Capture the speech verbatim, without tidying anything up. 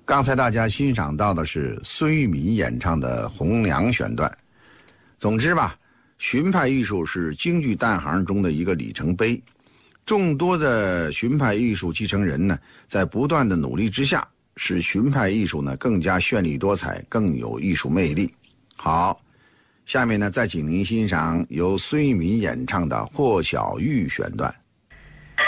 刚才大家欣赏到的是孙玉敏演唱的《红娘》选段。总之吧，荀派艺术是京剧旦行中的一个里程碑。众多的荀派艺术继承人呢，在不断的努力之下，使荀派艺术呢更加绚丽多彩，更有艺术魅力。好，下面呢再请您欣赏由孙玉敏演唱的《霍小玉》选段。